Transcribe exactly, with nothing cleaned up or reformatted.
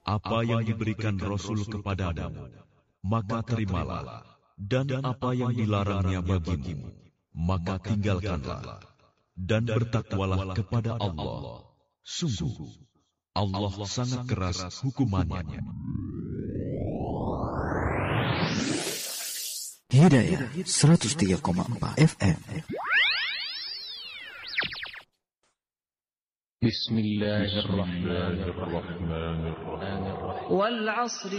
Apa yang diberikan Rasul kepadamu, maka terimalah, dan apa yang dilarangnya bagimu, maka tinggalkanlah, dan bertakwalah kepada Allah. Sungguh, Allah sangat keras hukumannya. Hidayah seratus tiga koma empat F M. Bismillahirrahmanirrahim. Wal 'asri